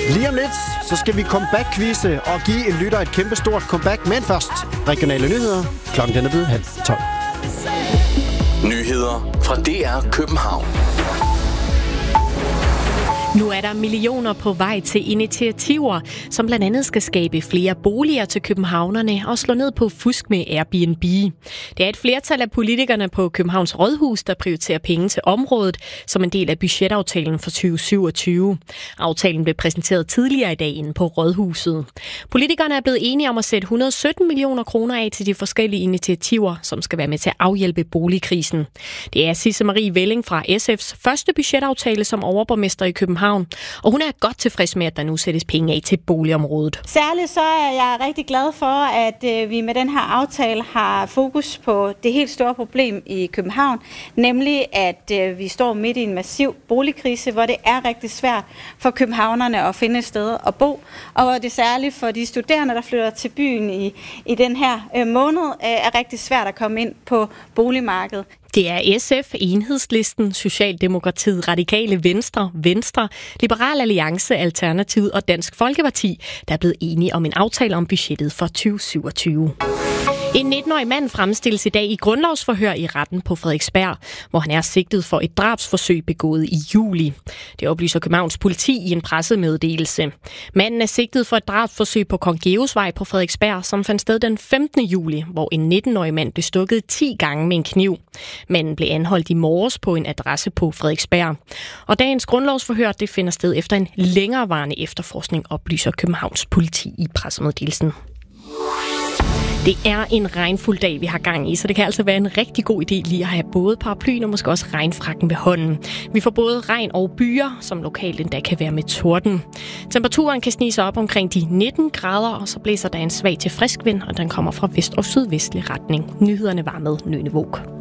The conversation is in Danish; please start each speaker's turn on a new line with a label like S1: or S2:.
S1: Lige om lidt, så skal vi comeback-quizze og give en lytter et kæmpestort comeback. Men først, regionale nyheder. Klokken den er blevet 11:30.
S2: Nyheder fra DR København.
S3: Nu er der millioner på vej til initiativer, som blandt andet skal skabe flere boliger til københavnerne og slå ned på fusk med Airbnb. Det er et flertal af politikerne på Københavns Rådhus, der prioriterer penge til området som en del af budgetaftalen for 2027. Aftalen blev præsenteret tidligere i dag inde på Rådhuset. Politikerne er blevet enige om at sætte 117 millioner kroner af til de forskellige initiativer, som skal være med til at afhjælpe boligkrisen. Det er Sisse Marie Velling fra SF's første budgetaftale som overborgmester i København. Og hun er godt tilfreds med, at der nu sættes penge af til boligområdet.
S4: Særligt så er jeg rigtig glad for, at vi med den her aftale har fokus på det helt store problem i København, nemlig at vi står midt i en massiv boligkrise, hvor det er rigtig svært for københavnerne at finde et sted at bo, og hvor det særligt for de studerende, der flytter til byen i den her måned, er rigtig svært at komme ind på boligmarkedet.
S3: Det er SF, Enhedslisten, Socialdemokratiet, Radikale Venstre, Liberal Alliance, Alternativet og Dansk Folkeparti, der er blevet enige om en aftale om budgettet for 2027. En 19-årig mand fremstilles i dag i grundlovsforhør i retten på Frederiksberg, hvor han er sigtet for et drabsforsøg begået i juli. Det oplyser Københavns politi i en pressemeddelelse. Manden er sigtet for et drabsforsøg på Kong Georgs Vej på Frederiksberg, som fandt sted den 15. juli, hvor en 19-årig mand blev stukket 10 gange med en kniv. Manden blev anholdt i morges på en adresse på Frederiksberg. Og dagens grundlovsforhør det finder sted efter en længerevarende efterforskning, oplyser Københavns politi i pressemeddelelsen. Det er en regnfuld dag, vi har gang i, så det kan altså være en rigtig god idé lige at have både paraplyen og måske også regnfrakken ved hånden. Vi får både regn og byer, som lokalt endda kan være med torden. Temperaturen kan snige sig op omkring de 19 grader, og så blæser der en svag til frisk vind, og den kommer fra vest- og sydvestlig retning. Nyhederne var med Nøgne Våg.